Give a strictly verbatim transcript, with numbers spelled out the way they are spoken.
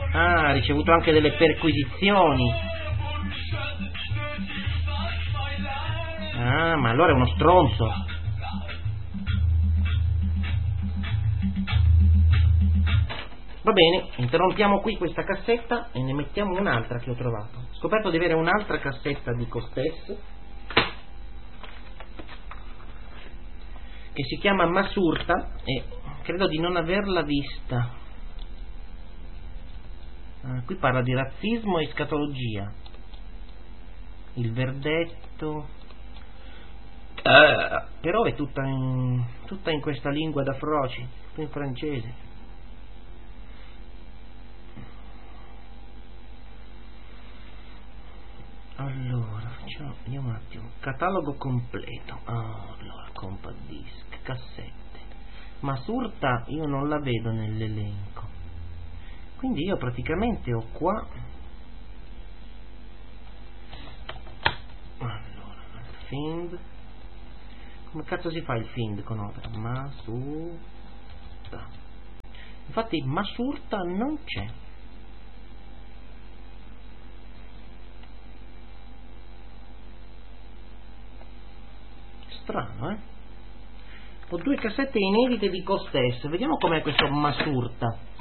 Ah, ha ricevuto anche delle perquisizioni. Ah, ma allora è uno stronzo. Va bene, interrompiamo qui questa cassetta e ne mettiamo un'altra che ho trovato. Ho scoperto di avere un'altra cassetta di Costes che si chiama Masurta e credo di non averla vista. Ah, qui parla di razzismo e scatologia. Il verdetto. Uh, però è tutta in, tutta in questa lingua da froci, in francese. Allora, facciamo, vediamo un attimo. Catalogo completo. Oh, allora, compact disc, cassette. Masurta io non la vedo nell'elenco. Quindi io praticamente ho qua. Allora, Find. Come cazzo si fa il Find con opera? Masurta. Infatti Masurta non c'è. Strano, eh? Ho due cassette inedite di Costes. Vediamo com'è questo Masurta.